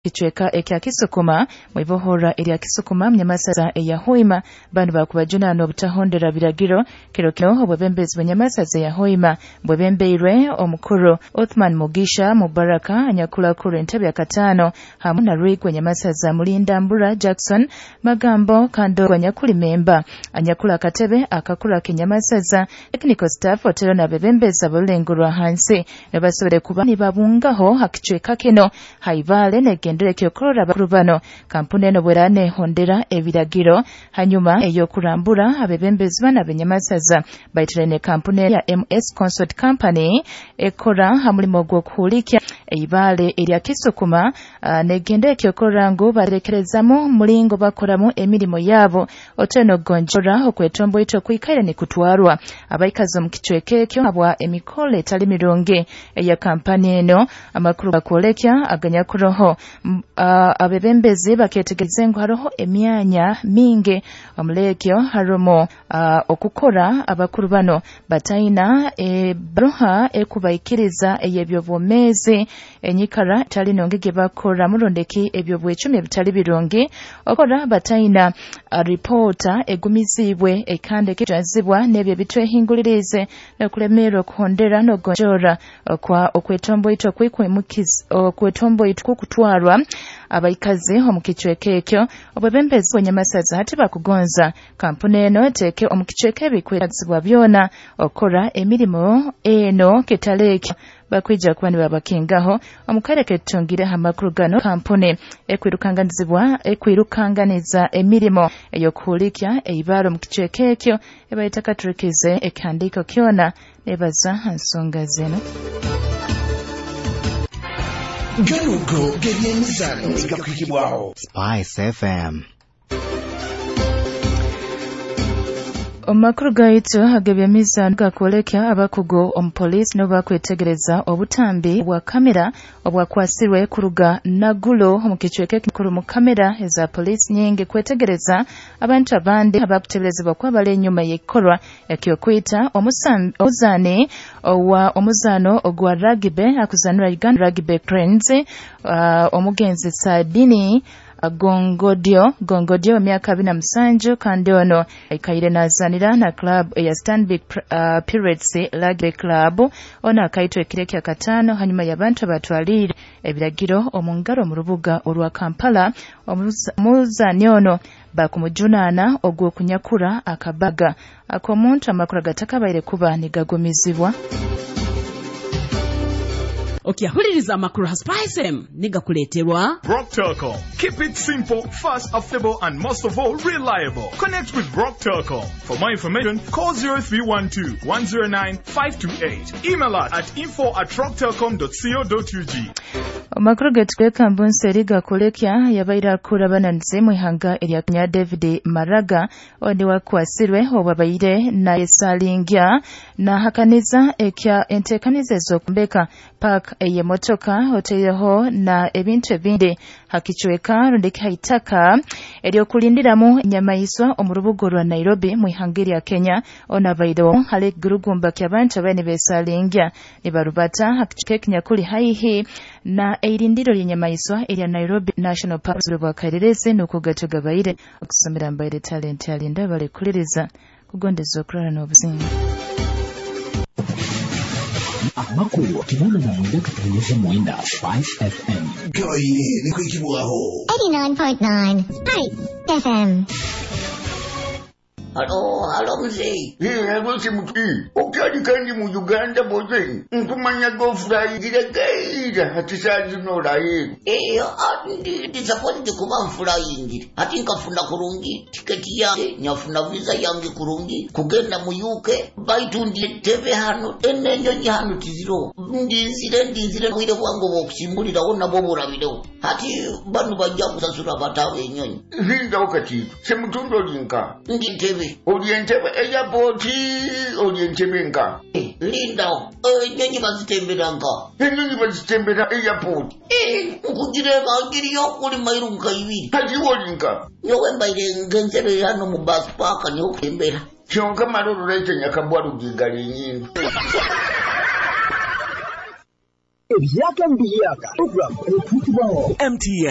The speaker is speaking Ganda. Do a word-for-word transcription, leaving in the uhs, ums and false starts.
kichweka ekya Kisukuma mwibohora erya Kisukuma mnyamasaza eya Hoima bandu bakubajuna n'obutahondera biragiro kiro kino obwebembezi bw'nyamasaza eya Hoima bwebembeirwe omukuru Othman Mugisha Mubaraka anyakula kuru entebe ya katano hamu na Rick w'nyamasaza Mulinda Mbura Jackson Magambo Kando wanyakuli memba anyakula katebe akakula kenyamasaza technical staff otero na bebembezi abolengurwa hansi nebasobere kuba nibabungaho hakichweka kino haibale nege ndere kyokorora bakurubano kampuni eno bwerane hondera ebiragiro hanyuma eyo kurambura abebembezi bana benyamasaza baitirene kampuni ya M S Consort Company ekora hamulimo gwo kuhulikya eibale erya Kisukuma uh, negende kyokorora ngo barekerezamo mulingo bakoramo emirimo yabo oteno gonjora okwetombo ito kwikaire ni kutwarwa abaikazo mkichweke kyo abwa emikole tali mironge eya kampani eno amakuru bakolekya aganya kuroho Uh, abebembezi baketegeze ngo haroho emyanya minge omulekyo haromo uh, okukora abakuru bano bataina e broha ekubaikiriza eyebyo bomezi enyikara tali nongege bakora mulondeki ebyo bwecumi bitali bironge okora bataina uh, reporter egumizibwe ekande kijazibwa nebyo bitwe hingulirize nokulemero kuhondera no gonjora uh, kwa okwetombo ito kwikwemukiza okwetombo ito kukutwarwa abaikazi omukichweke ekyo obwebembezi bw'nyamasaza hati bakugonza kampuni eno teke omukichweke bikwezibwa byona okora emirimo eno ketalekyo bakwija kuba nibabakingaho omukale ketungire amakuru gano kampuni ekwirukanganizibwa ekwirukanganiza emirimo eyokuhulikya eibaro mukichweke ekyo ebayita katurikize ekandiko kyona nebaza nsonga zeno Galugo gebyemizano bigakwikibwaho Spice F M. Omakuru gaitu agebyemizano gakolekya abakugo omupolisi no bakwetegereza obutambi bwa kamera obwakwasirwe kuruga nagulo omukichweke kikuru mu kamera eza police nyingi kwetegereza abantu abandi abakuteberezebwa kwa bale nyuma yekorwa yakyokwita omuzane owa omuzano ogwa rugby akuzanira Uganda Rugby Cranes uh, omugenzi Sadini Gongodio Gongodio myaka abiri na musanju kandi ono ikaire nazanira na club ya Stanbic uh, Pirates Rugby Club ona akaitwa ekireki akatano hanyuma y'abantu abatwalire ebiragiro omungaro mu rubuga olwa Kampala omuzani ono bakumujunana ogwo kunyakura akabaga akomuntu amakuru gatakabaire kuba nigagomizibwa. Okiyahuliriza amakuru ha Spice M niga kuleterwa Brock Telecom. Keep it simple, fast, affordable and most of all reliable. Connect with Brock Telecom. For more information, call zero three one two, one zero nine, five two eight. Email us at info at rock telecom dot co dot u g. Omakuru getweka mbonseri gakolekya yabaira kura bananze mu ihanga erya Kenya David Maraga odi wakwasirwe obabaire na yesalingya na hakaniza ekya entekanize zokumbeka park eye motoka hoteyeho na ebintu ebindi hakichweka rundiki haitaka eryo kulindiramu nyamayiswa omurubugo rwa Nairobi mu ihanga erya Kenya onabaido hale gurugumba ky'abantu abene besalingya nibarubata hakichweka nyakuli haihi na eirindiro lyenyamayiswa erya Nairobi National Park rwakarereze n'okugatoga bayire okusomera mbaire talent yalinda bale kuliriza kugondeza okulala n'obuzinga Amakuru kibana na mwenda katanyesha mwenda Spice F M. Gaine ni kwikibwaho eighty-nine point nine Spice F M. Hello, hello mzee. Hii nagwesi mtu. Okiadi kandi mu Uganda boze. Ntumanya go fly giregeira hatisazi no rayi. Eh, andi disappointed kuba flying. Ati nkafuna kurungi tiketi yange nyafuna visa yange kurungi kugenda mu U K baitundi teve hano enenyo nyano tiziro. Ndizire ndizire mwire bwango bokusimbulira ona boburabiro. Ati banu bajja kusasura batawe enyonyi. Hinda okati. Semutundo linka. Ndi teve Orientebe airport orientebe nka eh linda eh nyonyi bazitembera nka nyonyi bazitembera airport eh nkugireba ngiriyo kuri mayirunga ibiri hadi wolinka yowe mbaire ngenzere hano mu bus park ni okutembera kyonka maruru rete nyakabwa rugigali nyingi Ebyaka mbiyaka program ekutibwaho M T N